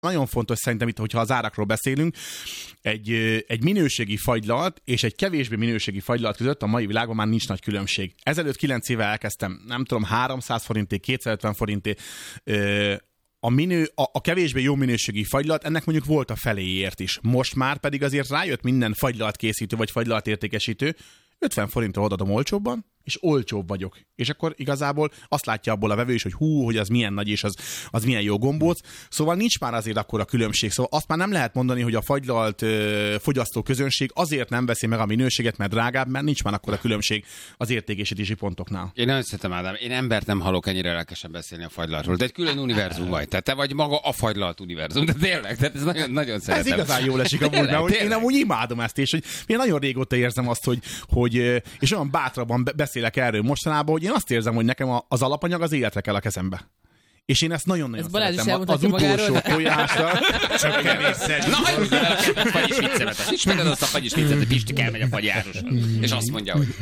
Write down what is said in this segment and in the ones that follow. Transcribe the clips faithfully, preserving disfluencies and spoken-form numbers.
Nagyon fontos szerintem itt, hogyha az árakról beszélünk, egy, egy minőségi fagylalt és egy kevésbé minőségi fagylalt között a mai világban már nincs nagy különbség. Ezelőtt kilenc éve elkezdtem, nem tudom, háromszáz forinté, kétszázötven forinté, a, minő, a, a kevésbé jó minőségi fagylalt, ennek mondjuk volt a feléért is. Most már pedig azért rájött minden fagylalt készítő vagy fagylalt értékesítő, ötven forintra odadom olcsóbban, és olcsóbb vagyok. És akkor igazából azt látja abból a vevő is, hogy hú, hogy az milyen nagy, és az, az milyen jó gombóc. Szóval nincs már azért akkora különbség. Szóval azt már nem lehet mondani, hogy a fagylalt ö, fogyasztó közönség azért nem veszi meg a minőséget, mert drágább, mert nincs már akkora különbség az értékesítési pontoknál. Én nagyon szeretem, Ádám. Én embert nem hallok ennyire lelkesen beszélni a fagylaltról. De egy külön univerzum vagy. Tehát te vagy maga a fagylalt univerzum. De tényleg, tehát ez nagyon, nagyon szeretem. Ez igazán jól esik amúgy, mert hogy én amúgy imádom ezt, és hogy én nagyon régóta érzem azt, hogy, hogy és olyan bátrabban beszélek erről mostanában, hogy én azt érzem, hogy nekem az alapanyag az életre kell a kezembe. És én ezt nagyon-nagyon szeretem. Az utolsó tojásra. Csak kevésszer. Na, hagyjuk el a kedves fagyis viccemet. Ismered azt a fagyis viccet, hogy Pisti elmegy a fagyárosra. És azt mondja, hogy...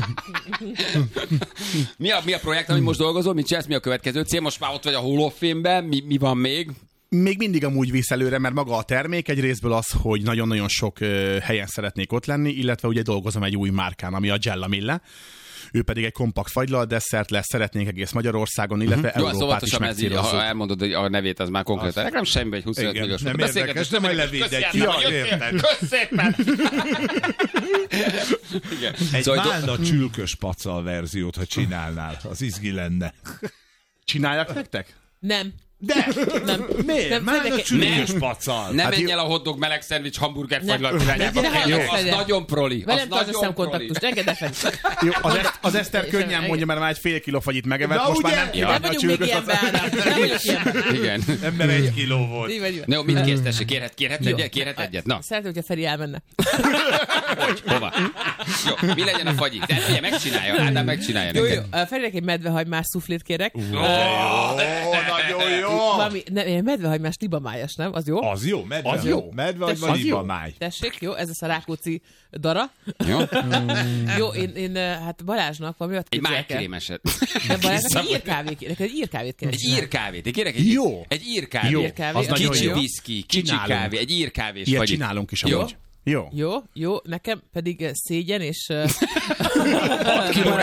mi, a, mi a projekt, amit most dolgozol? Mit csinálsz? Mi a következő cél? Most már ott vagy a Hall of Fame-ben. Mi, mi van még? Még mindig amúgy visz előre, mert maga a termék egy részből az, hogy nagyon-nagyon sok ö, helyen szeretnék ott lenni, illetve ugye dolgozom egy új márkán, ami a Gella Mille. Ő pedig egy kompakt fagylalt desszert lesz, szeretnénk egész Magyarországon, illetve uh-huh. Európát is megcélozzuk. Ha elmondod, hogy a nevét, az már konkrétan. Nem semmi, egy huszonöt milliós. Nem érdekes, nem egy levéd, Kösz szépen! Egy málna csülkös pacal verziót, ha csinálnál, az izgi lenne. Csináljak nektek? Nem. De! Nem. Miért? Nem, Már a csülkös pacal. Ne Hát menj jó. el a hotdog meleg szendvics hamburger fagylalt Ne. irányába. Ne, ne, ne, Az ne. nagyon proli. Az Velem tarts a nagyon szemkontaktust, proli. engedd el fel. Jó, az, ezt, az Eszter könnyen mondja, mert már egy fél kiló fagyit megevett, Na, most ugye? már nem Nem kívánna a vagyunk még csülkös ilyenben, pacal. Ádám. Nem vagyunk ilyenben. Igen. Ember egy kiló volt. Így vagyunk. Ne, mit kérsz, tessék? Kérhet, kérhet Jó. egyet? Kérhet egyet? Na, Szeretném, hogyha Feri elmenne. hogy? Hova? Jó, mi legyen a fagyi? Tehát ugye megcsinálja, Ádám megcsinálja Jó, jó. neked. Ferinek egy medvehagymás szuflét kérek. Ó, nagyon jó. Valami, ne, medvehagymás libamájas, nem? Az jó? Az jó, medve. Az jó. Medve vagy Tessék. vagy Az jó. libamáj. Tessék, jó, ez lesz a Rákóczi dara. Jó? Jó, én, én hát Balázsnak valami olyat Egy képzelek el. májkrémeset. De Balázsnak egy írkávét kérek, egy írkávét kérek. Egy írkávét. Én kérek egy Jó. Egy írkávét. Jó, Írkávé, az az nagyon Kicsi jó. viszki, kicsi Csinálunk. kávé, egy írkávés Ilyet fagyit. csinálunk is Jó? amúgy. Jó. Jó, jó, nekem pedig eh, szégyen és... hat kiló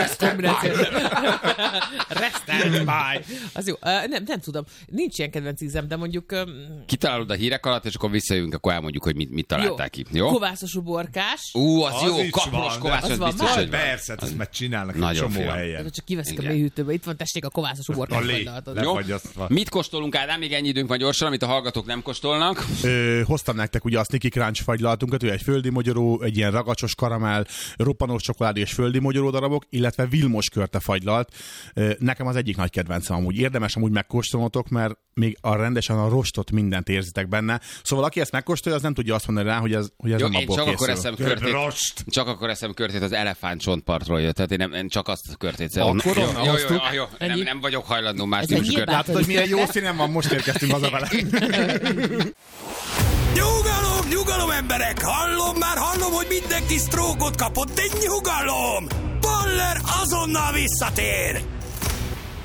Resztelt báj. Az jó. Uh, nem, nem tudom. Nincs ilyen kedvenc ízem, de mondjuk... Um, Kitalálod a hírek alatt, és akkor visszajövünk, akkor elmondjuk, hogy mit, mit találtál ki. Jó? Kovászos uborkás. Ú, az, Az jó, is kapros van, kovács, az az van biztos, már? hogy van. Persze, ezt meg csinálnak egy Nagyon csomó finom. helyen. Csak kiveszik a Igen. mélyhűtőbe. Itt van, tessék, a kovászos uborkás. A lé. fagylalt. Jó? Lefagyasztva. Mit kóstolunk, Ádám? Még ennyi időnk van gyorsan, amit a hallgatók nem kóstolnak. Ö, hoztam nektek ugye a Sneaky Crunch fagylaltunkat, ő egy földi mogyoró, egy ilyen ragacsos karamell, roppanós csokoládé és földi mogyoró darabok, illetve Vilmos körte fagylalt. Ö, nekem az egyik nagy kedvencem amúgy. Érdemes amúgy megkóstolnotok, mert még a rendesen a rostot mindent érzitek benne. Szóval aki ezt megkóstolja, az nem tudja azt mondani rá, hogy ez, hogy ez Jó, nem én abból csak akkor készül. eszem körtét. Rost. Csak akkor eszem körtét az elefántcsontpartról jött. Tehát én, nem, én csak azt a körtét. Akkor jó, onnan jó, jó, hoztuk. jó, jó. Nem, Ennyi? nem vagyok hajlandó más Ez típusú egy körtét. Látod, hogy milyen jó színen van, most érkeztünk haza vele. Nyugalom, nyugalom emberek! Hallom, már hallom, hogy mindenki sztrókot kapott, de nyugalom! Baller azonnal visszatér!